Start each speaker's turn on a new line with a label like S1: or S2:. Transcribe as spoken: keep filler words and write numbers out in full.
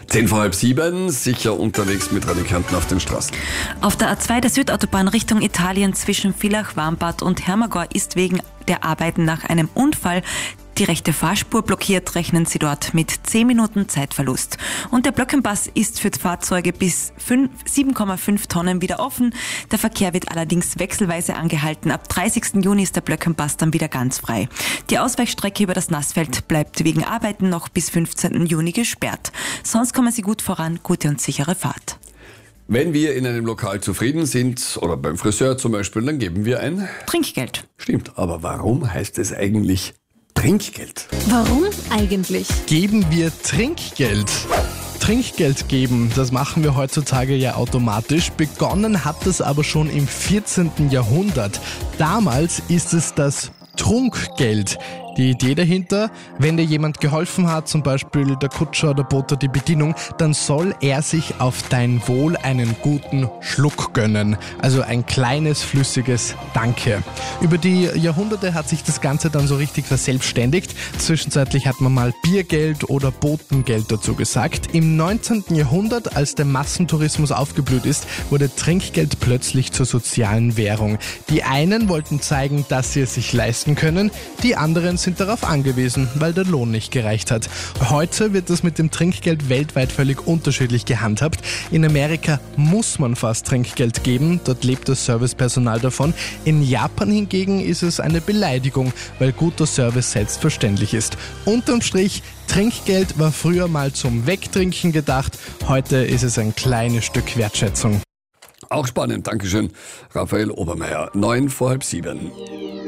S1: Zehn vor halb sieben, sicher unterwegs mit Radikanten auf den Straßen.
S2: Auf der A zwei der Südautobahn Richtung Italien zwischen Villach, Warmbad und Hermagor ist wegen der Arbeiten nach einem Unfall die rechte Fahrspur blockiert, rechnen Sie dort mit zehn Minuten Zeitverlust. Und der Blöckenpass ist für Fahrzeuge bis sieben Komma fünf Tonnen wieder offen. Der Verkehr wird allerdings wechselweise angehalten. Ab dreißigsten Juni ist der Blöckenpass dann wieder ganz frei. Die Ausweichstrecke über das Nassfeld bleibt wegen Arbeiten noch bis fünfzehnten Juni gesperrt. Sonst kommen Sie gut voran, gute und sichere Fahrt.
S1: Wenn wir in einem Lokal zufrieden sind, oder beim Friseur zum Beispiel, dann geben wir ein
S2: Trinkgeld.
S1: Stimmt, aber warum heißt es eigentlich Trinkgeld?
S3: Warum eigentlich?
S4: Geben wir Trinkgeld? Trinkgeld geben, das machen wir heutzutage ja automatisch. Begonnen hat es aber schon im vierzehnten Jahrhundert. Damals ist es das Trunkgeld. Die Idee dahinter, wenn dir jemand geholfen hat, zum Beispiel der Kutscher oder Bote, die Bedienung, dann soll er sich auf dein Wohl einen guten Schluck gönnen. Also ein kleines, flüssiges Danke. Über die Jahrhunderte hat sich das Ganze dann so richtig verselbstständigt. Zwischenzeitlich hat man mal Biergeld oder Botengeld dazu gesagt. Im neunzehnten Jahrhundert, als der Massentourismus aufgeblüht ist, wurde Trinkgeld plötzlich zur sozialen Währung. Die einen wollten zeigen, dass sie es sich leisten können, die anderen sind darauf angewiesen, weil der Lohn nicht gereicht hat. Heute wird das mit dem Trinkgeld weltweit völlig unterschiedlich gehandhabt. In Amerika muss man fast Trinkgeld geben, dort lebt das Servicepersonal davon. In Japan hingegen ist es eine Beleidigung, weil guter Service selbstverständlich ist. Unterm Strich, Trinkgeld war früher mal zum Wegtrinken gedacht, heute ist es ein kleines Stück Wertschätzung.
S1: Auch spannend, Dankeschön, Raphael Obermeier. Neun vor halb sieben.